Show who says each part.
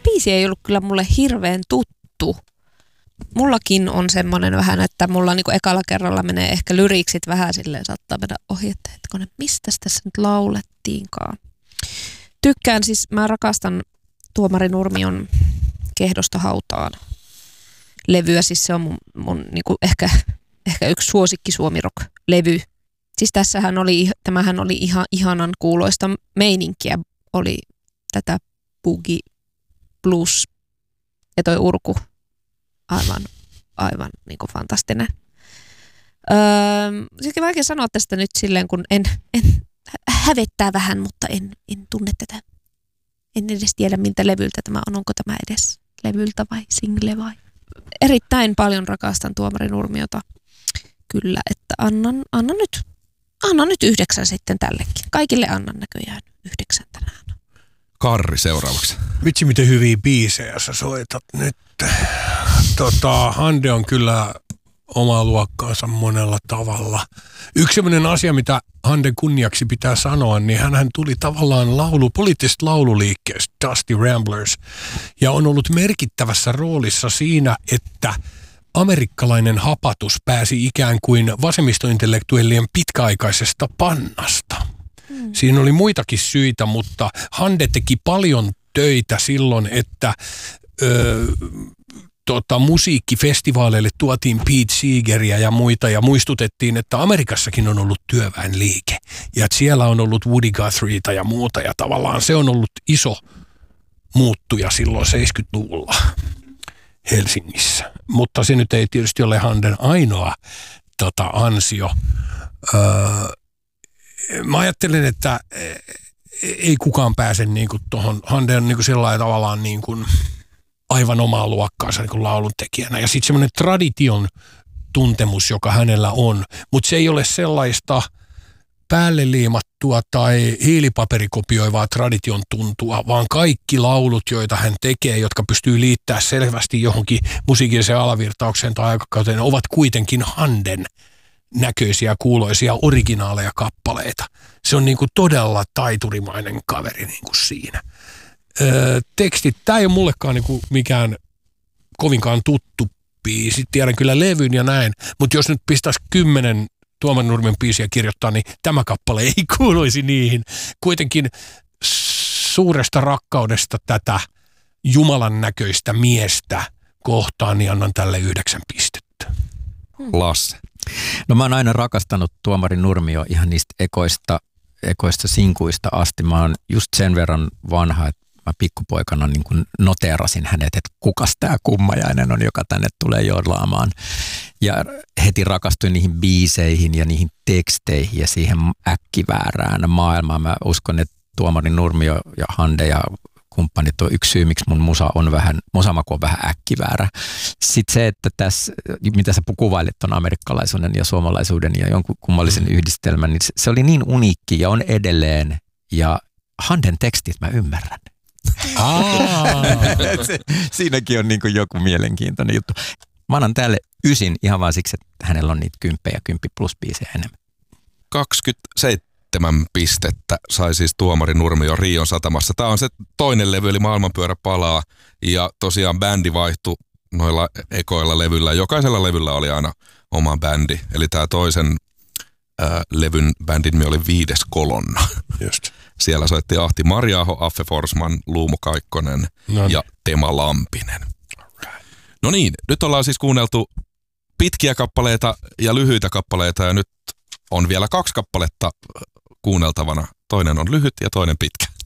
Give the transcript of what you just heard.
Speaker 1: biisi ei ollut kyllä mulle hirveän tuttu. Mullakin on semmoinen vähän, että mulla niinku ekalla kerralla menee ehkä lyriksit vähän silleen, saattaa mennä ohi, että hetkonen, mistä tässä nyt laulettiinkaan. Tykkään siis, mä rakastan Tuomari Nurmion Kehdosta hautaan levyä, siis se on mun niinku ehkä yksi suosikki suomi-rock-levy. Siis tämähän oli ihan ihanan kuuloista meininkiä, oli tätä boogie blues ja toi urku aivan niinku fantastinen. Sitten vaikea sanoa tästä nyt silleen, kun en hävettää vähän, mutta en tunne tätä. En edes tiedä, miltä levyltä tämä on. Onko tämä edes levyltä vai single vai? Erittäin paljon rakastan Tuomari Nurmiota. Kyllä, että annan nyt 9 sitten tällekin. Kaikille annan näköjään 9 tänään.
Speaker 2: Karri seuraavaksi.
Speaker 3: Vitsi, miten hyviä biisejä sä soitat nyt. Hande on kyllä omaa luokkaansa monella tavalla. Yksi sellainen asia, mitä Handen kunniaksi pitää sanoa, niin hän tuli tavallaan poliittisesta laululiikkeestä, Dusty Ramblers, ja on ollut merkittävässä roolissa siinä, että amerikkalainen hapatus pääsi ikään kuin vasemmistointellektuellien pitkäaikaisesta pannasta. Siinä oli muitakin syitä, mutta Hande teki paljon töitä silloin, että musiikkifestivaaleille tuotiin Pete Seegeria ja muita ja muistutettiin, että Amerikassakin on ollut työväenliike ja että siellä on ollut Woody Guthrieita ja muuta ja tavallaan se on ollut iso muuttuja silloin 70-luvulla Helsingissä. Mutta se nyt ei tietysti ole Handen ainoa ansio. Mä ajattelen, että ei kukaan pääse niinku tuohon Handen niinku sellainen tavallaan niinku aivan omaa luokkaansa niin laulun tekijänä. Ja sitten semmoinen tradition tuntemus, joka hänellä on, mutta se ei ole sellaista päälle liimattua tai hiilipaperikopioivaa tradition tuntua, vaan kaikki laulut, joita hän tekee, jotka pystyy liittämään selvästi johonkin musiikilliseen alavirtaukseen tai aikakauteen, ovat kuitenkin Handen näköisiä, kuuloisia, originaaleja kappaleita. Se on niinku todella taiturimainen kaveri niinku siinä. Tekstit, tämä ei ole mullekaan niinku mikään kovinkaan tuttu biisi. Tiedän kyllä levyn ja näin, mutta jos nyt pistäisi 10 Tuomari Nurmen biisiä kirjoittaa, niin tämä kappale ei kuuluisi niihin. Kuitenkin suuresta rakkaudesta tätä Jumalan näköistä miestä kohtaan, niin annan tälle 9 pistettä.
Speaker 2: Lasse.
Speaker 4: No mä oon aina rakastanut Tuomari Nurmio ihan niistä ekoista sinkuista asti. Mä oon just sen verran vanha, että mä pikkupoikana niin kuin noteerasin hänet, että kukas tää kummajainen on, joka tänne tulee jodlaamaan. Ja heti rakastuin niihin biiseihin ja niihin teksteihin ja siihen äkkiväärään maailmaan. Mä uskon, että Tuomari Nurmio ja Hande ja kumppanit on yksi syy, miksi mun musamaku on vähän äkkiväärä. Sitten se, että tässä, mitä sä kuvailit ton amerikkalaisuuden ja suomalaisuuden ja jonkun kummallisen yhdistelmän, niin se oli niin uniikki ja on edelleen. Ja Handen tekstit mä ymmärrän. Siinäkin on niin kuin joku mielenkiintoinen juttu. Mä annan tälle 9 ihan vaan siksi, että hänellä on niitä 10 ja 10 plus biisejä enemmän.
Speaker 2: 27 pistettä sai siis Tuomari Nurmio Rion satamassa. Tämä on se toinen levy, eli Maailmanpyörä palaa. Ja tosiaan bändi vaihtui noilla ekoilla levyillä. Jokaisella levyllä oli aina oma bändi. Eli tämä toisen levyn bändin nimi oli Viides kolonna. Just. Siellä soitti Ahti Marjaaho, Affe Forsman, Luumo Kaikkonen ja Tema Lampinen. No niin, nyt ollaan siis kuunneltu pitkiä kappaleita ja lyhyitä kappaleita ja nyt on vielä 2 kappaletta kuunneltavana. Toinen on lyhyt ja toinen pitkä.